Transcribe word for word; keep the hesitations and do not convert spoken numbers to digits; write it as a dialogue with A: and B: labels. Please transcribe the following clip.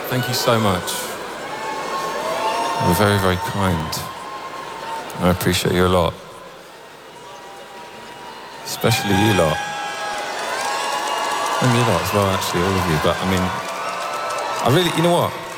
A: Thank you so much. You're very, very kind. I appreciate you a lot. Especially you lot. And you lot as well, actually, all of you. But I mean, I really, you know what?